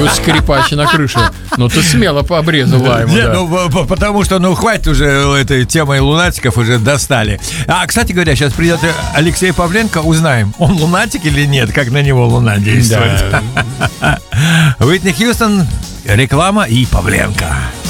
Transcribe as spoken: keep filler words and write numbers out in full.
плюс скрипач на крыше. Ну, ты смело обрезал ему, Не, да. ну, потому что, ну, хватит уже этой темой лунатиков, уже достали. А, кстати говоря, сейчас придет Алексей Павленко, узнаем, он лунатик или нет, как на него луна действует. Да. Уитни Хьюстон, реклама и Павленко.